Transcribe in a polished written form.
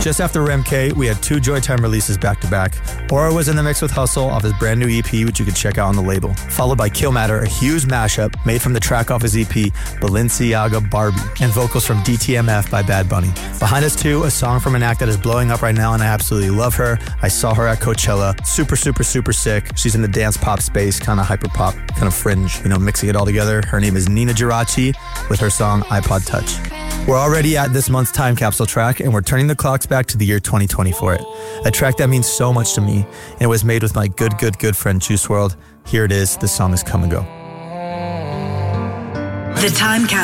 Just after Remke, we had 2 Joytime releases back-to-back. Aura was in the mix with Hustle off his brand new EP, which you can check out on the label. Followed by Kill Matter, a huge mashup made from the track off his EP, Balenciaga Barbie, and vocals from DTMF by Bad Bunny. Behind us too, a song from an act that is blowing up right now, and I absolutely love her. I saw her at Coachella. Super, super, super sick. She's in the dance pop space, kind of hyper pop, kind of fringe, mixing it all together. Her name is Nina Geraci with her song iPod Touch. We're already at this month's time capsule track, and we're turning the clocks back to the year 2020 for it. A track that means so much to me, and it was made with my good friend Juice WRLD. Here it is. The song is Come and Go. The Time Capsule.